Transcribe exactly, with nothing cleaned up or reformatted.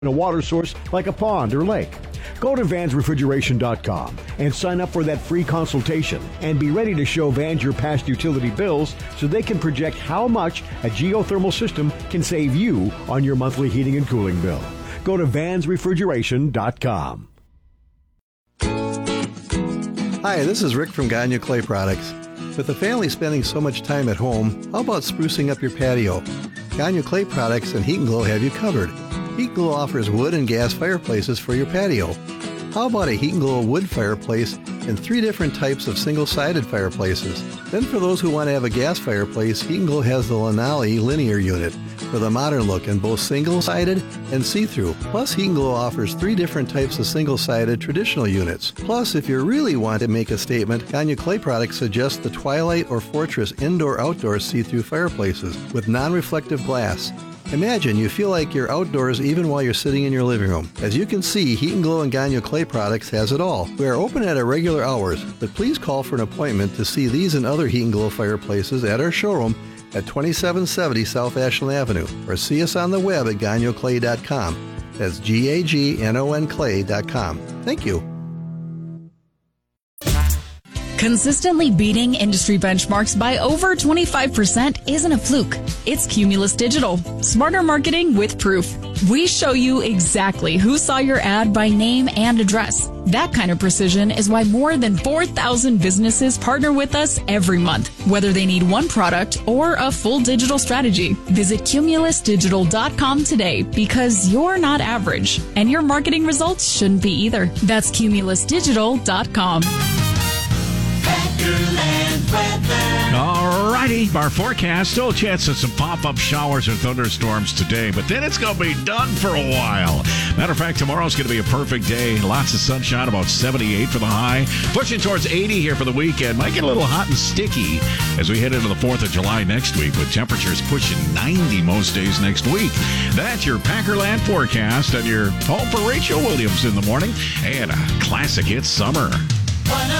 in a water source like a pond or lake. Go to Vans Refrigeration dot com and sign up for that free consultation and be ready to show Vans your past utility bills so they can project how much a geothermal system can save you on your monthly heating and cooling bill. Go to Vans Refrigeration dot com. Hi, this is Rick from Gagne Clay Products. With the family spending so much time at home, how about sprucing up your patio? Gagne Clay Products and Heat and Glow have you covered. Heat and Glow offers wood and gas fireplaces for your patio. How about a Heat and Glow wood fireplace and three different types of single-sided fireplaces? Then for those who want to have a gas fireplace, Heat and Glow has the Lanali linear unit for the modern look in both single-sided and see-through. Plus, Heat and Glow offers three different types of single-sided traditional units. Plus, if you really want to make a statement, Gagne Clay Products suggests the Twilight or Fortress indoor-outdoor see-through fireplaces with non-reflective glass. Imagine you feel like you're outdoors even while you're sitting in your living room. As you can see, Heat and Glow and Gagne Clay Products has it all. We are open at our regular hours, but please call for an appointment to see these and other Heat and Glow fireplaces at our showroom at twenty-seven seventy South Ashland Avenue, or see us on the web at gagne clay dot com. That's G A G N O N clay dot com. Thank you. Consistently beating industry benchmarks by over twenty-five percent isn't a fluke. It's Cumulus Digital. Smarter marketing with proof. We show you exactly who saw your ad by name and address. That kind of precision is why more than four thousand businesses partner with us every month, whether they need one product or a full digital strategy. Visit cumulus digital dot com today, because you're not average, and your marketing results shouldn't be either. That's cumulus digital dot com. All righty, our forecast, still a chance of some pop-up showers or thunderstorms today, but then it's going to be done for a while. Matter of fact, tomorrow's going to be a perfect day. Lots of sunshine, about seventy-eight for the high. Pushing towards eighty here for the weekend. Might get a little hot and sticky as we head into the fourth of July next week, with temperatures pushing ninety most days next week. That's your Packerland forecast and your home for Rachel Williams in the morning and a classic hit summer.